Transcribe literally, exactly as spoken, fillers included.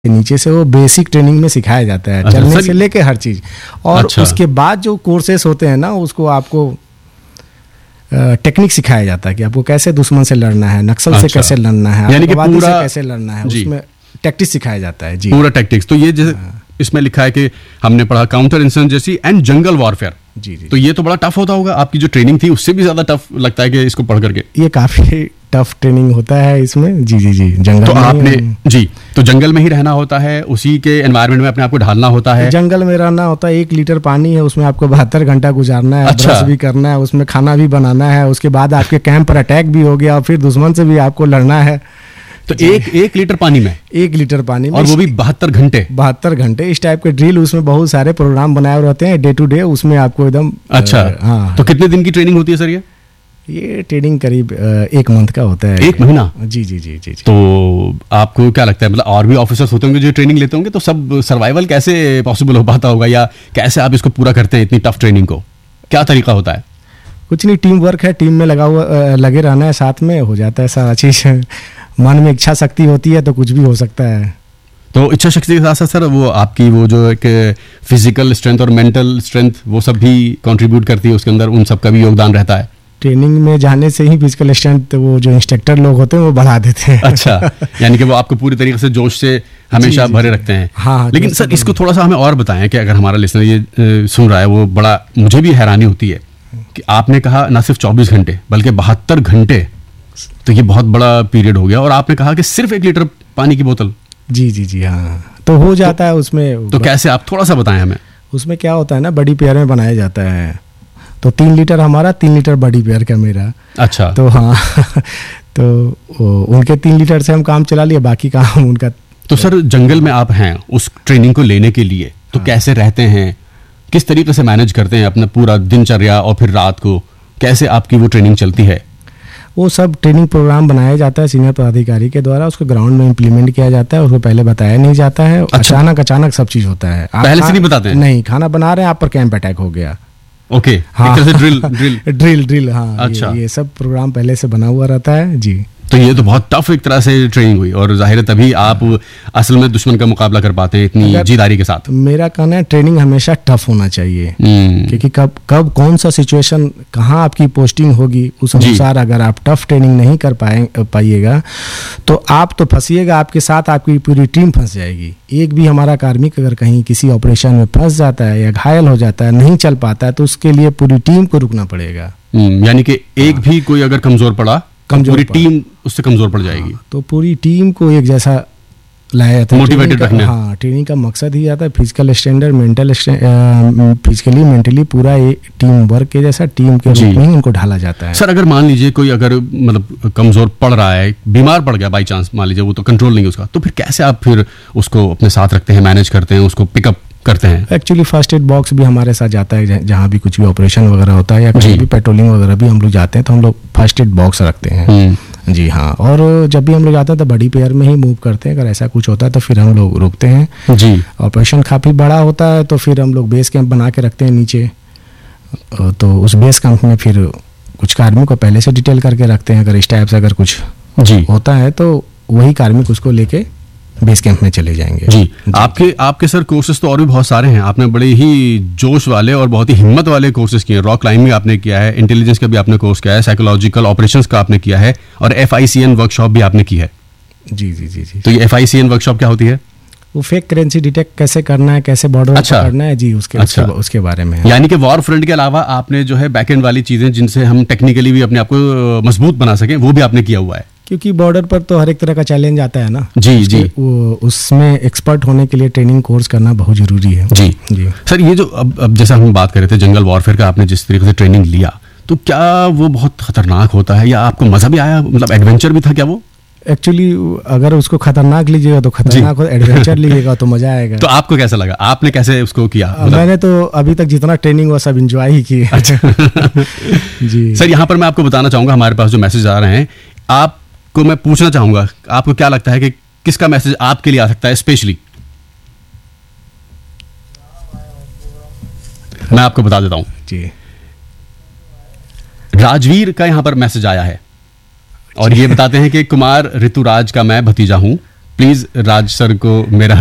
नीचे से वो बेसिक ट्रेनिंग में सिखाया जाता है, अच्छा, चलने से लेके हर चीज। और अच्छा। उसके बाद जो कोर्सेस होते हैं ना, उसको आपको टेक्निक सिखाया जाता है कि आपको कैसे दुश्मन से लड़ना है, नक्सल अच्छा। से कैसे लड़ना है, यानी कि आतंकवादी पूरा से कैसे लड़ना है, उसमें टैक्टिक्स सिखाया जाता है जी, पूरा टैक्टिक्स। तो ये जैसे इसमें लिखा है कि हमने पढ़ा counter insurgency and jungle warfare, जी जी। तो ये तो बड़ा टफ होता होगा, आपकी जो ट्रेनिंग थी उससे भी ज्यादा टफ लगता है कि इसको पढ़ करके। ये काफी टफ ट्रेनिंग होता है इसमें, जी जी जी। जंगल तो में आपने ही- जी तो जंगल में ही रहना होता है, उसी के एनवायरनमेंट में अपने आप को ढालना होता है। जंगल में रहना होता है, एक लीटर पानी है उसमें आपको बहत्तर घंटा गुजारना है, अच्छा। ब्रश भी करना है, उसमें खाना भी बनाना है, उसके बाद आपके कैंप पर अटैक भी हो गया और फिर दुश्मन से भी आपको लड़ना है। तो एक एक लीटर पानी में एक लीटर पानी में और वो भी बहत्तर घंटे बहत्तर घंटे इस टाइप के ड्रिल, उसमें बहुत सारे प्रोग्राम बनाए हुए रहते हैं डे टू डे, उसमें आपको एकदम अच्छा। अ, हाँ। तो कितने दिन की ट्रेनिंग होती है सर ये? ये ट्रेनिंग करीब अ, एक मंथ का होता है। एक महीना? जी जी जी जी जी। तो आपको क्या लगता है, मतलब और भी ऑफिसर्स होते होंगे जो ट्रेनिंग लेते होंगे, तो सब सर्वाइवल कैसे पॉसिबल हो पाता होगा, या कैसे आप इसको पूरा करते हैं इतनी टफ ट्रेनिंग को? क्या तरीका होता है? कुछ नहीं, टीम वर्क है, टीम में लगा हुआ अ, लगे रहना है, साथ में हो जाता है सारा चीज। मन में इच्छा शक्ति होती है तो कुछ भी हो सकता है। तो इच्छा शक्ति के साथ साथ सर वो आपकी वो जो एक फिजिकल स्ट्रेंथ और मेंटल स्ट्रेंथ वो सब भी कंट्रीब्यूट करती है उसके अंदर, उन सब का भी योगदान रहता है? ट्रेनिंग में जाने से ही फिजिकल स्ट्रेंथ वो जो इंस्ट्रक्टर लोग होते हैं वो बढ़ा देते हैं। अच्छा, यानी कि वो आपको पूरी तरीके से जोश से हमेशा जी, जी, भरे जी। रखते हैं। हाँ, लेकिन जोश सर से इसको थोड़ा सा हमें और बताएं कि अगर हमारा लिसनर ये अ, सुन रहा है, वो बड़ा मुझे भी हैरानी होती है कि आपने कहा ना सिर्फ चौबीस घंटे बल्कि बहत्तर घंटे, तो ये बहुत बड़ा पीरियड हो गया, और आपने कहा कि सिर्फ एक लीटर पानी की बोतल। जी जी जी हाँ, तो हो जाता है उसमें। तो कैसे, आप थोड़ा सा बताएं हमें। उसमें क्या होता है ना, बड़ी पेयर में बनाया जाता है, तो तीन लीटर हमारा, तीन लीटर बड़ी पेयर का मेरा। अच्छा। तो हाँ तो वो, उनके तीन लीटर से हम काम चला लिया, बाकी काम उनका। तो सर जंगल में आप हैं उस ट्रेनिंग को लेने के लिए, तो हाँ। कैसे रहते हैं, किस तरीके से मैनेज करते हैं अपना पूरा दिनचर्या, और फिर रात को कैसे आपकी वो ट्रेनिंग चलती है? वो सब ट्रेनिंग प्रोग्राम बनाया जाता है सीनियर पदाधिकारी के द्वारा, उसको ग्राउंड में इम्प्लीमेंट किया जाता है, उसको पहले बताया नहीं जाता है। अच्छा। अचानक अचानक सब चीज होता है, आप पहले से खा- नहीं बताते हैं? नहीं, खाना बना रहे हैं, आप पर कैंप अटैक हो गया। ओके, एक तरह से ड्रिल ड्रिल ड्रिल ड्रिल हाँ। अच्छा। ये, ये सब प्रोग्राम पहले से बना हुआ रहता है जी। तो ये तो बहुत टफ एक तरह से ट्रेनिंग हुई, और जाहिर है तभी आप असल में दुश्मन का मुकाबला कर पाते हैं इतनी अगर- जीदारी के साथ। मेरा कहना है ट्रेनिंग हमेशा टफ होना चाहिए, हम्म, क्योंकि कब कब कौन सा सिचुएशन कहाँ आपकी पोस्टिंग होगी, उस जी। अनुसार अगर आप टफ ट्रेनिंग नहीं कर पाए पाइएगा तो आप तो फंसिएगा, आपके साथ आपकी पूरी टीम फंस जाएगी। एक भी हमारा कार्मिक अगर कहीं किसी ऑपरेशन में फंस जाता है या घायल हो जाता है, नहीं चल पाता है, तो उसके लिए पूरी टीम को रुकना पड़ेगा। हम्म, यानी कि एक भी कोई अगर कमजोर पड़ा तो कमजोर पूरी पड़ा। टीम उससे कमजोर पड़ जाएगी। तो पूरी टीम को एक जैसा लाया जाता है। Motivated ट्रेनिंग का- रखना। हाँ, ट्रेनिंग का मकसद ही आता है physical standard, mental physically mentally पूरा एक टीम वर्क के जैसा, टीम के जी। रूप में ही उनको ढाला जाता है। सर अगर मान लीजिए कोई अगर मतलब कमजोर पड़ रहा है, बीमार पड़ गया बाई चांस, मान लीजिए वो तो कंट्रोल नहीं है उसका, तो फिर कैसे आप फिर उसको अपने साथ रखते हैं, मैनेज करते हैं, उसको पिकअप करते हैं? एक्चुअली फर्स्ट एड बॉक्स भी हमारे साथ जाता है, जहाँ- जहाँ भी कुछ भी ऑपरेशन वगैरह होता है या जी। कहीं भी पेट्रोलिंग वगैरह भी हम लोग जाते हैं तो हम लोग फर्स्ट एड बॉक्स रखते हैं। हम्म, जी हाँ, और जब भी हम लोग जाते हैं तो बड़ी पेयर में ही मूव करते हैं। अगर ऐसा कुछ होता है तो फिर हम लोग रुकते हैं। जी। ऑपरेशन काफ़ी बड़ा होता है तो फिर हम लोग बेस कैंप बना के रखते हैं नीचे, तो उस बेस कैंप में फिर कुछ कार्मिक को पहले से डिटेल करके रखते हैं। अगर इस टाइप से अगर कुछ जी होता है तो वही कार्मिक उसको लेके बेस कैंप में चले जाएंगे। जी। आपके आपके सर कोर्सेज तो और भी बहुत सारे हैं, आपने बड़े ही जोश वाले और बहुत ही हिम्मत वाले कोर्सेज किए हैं। रॉक क्लाइंबिंग आपने किया है, इंटेलिजेंस का भी आपने कोर्स किया है, साइकोलॉजिकल ऑपरेशंस का आपने किया है, और F I C N workshop भी आपने की है। जी जी जी जी। तो ये F I C N workshop क्या होती है? वो फेक करेंसी डिटेक्ट कैसे करना है, कैसे बॉर्डर अच्छा। पकड़ना है जी, उसके अच्छा। उसके, उसके बारे में है। यानी कि वॉर फ्रंट के अलावा आपने जो है बैक एंड वाली चीजें जिनसे हम टेक्निकली भी अपने आप को मजबूत बना सकें, वो भी आपने किया हुआ है। क्योंकि बॉर्डर पर तो हर एक तरह का चैलेंज आता है ना जी उसके- जी वो उसमें एक्सपर्ट होने के लिए ट्रेनिंग कोर्स करना बहुत जरूरी है। जी जी। सर ये जो अब अब जैसा हम बात कर रहे थे जंगल वॉरफेयर का, आपने जिस तरीके से ट्रेनिंग लिया, तो क्या वो बहुत खतरनाक होता है, या आपको मजा भी आया, मतलब एडवेंचर भी था क्या वो? एक्चुअली अगर उसको खतरनाक लीजिएगा तो खतरनाक हो, एडवेंचर लीजिएगा तो मजा आएगा। तो आपको कैसा लगा, आपने कैसे उसको किया? अ, मतलब- मैंने तो अभी तक जितना ट्रेनिंग हुआ सब एंजॉय ही किया। जी सर यहाँ पर मैं आपको बताना चाहूंगा, हमारे पास जो मैसेज आ रहे हैं, आपको मैं पूछना चाहूंगा, आपको क्या लगता है कि किसका मैसेज आपके लिए आ सकता है स्पेशली? मैं आपको बता देता हूं, जी। राजवीर का यहां पर मैसेज आया है, और ये बताते हैं कि कुमार ऋतुराज का मैं भतीजा हूं, प्लीज़ राज सर को मेरा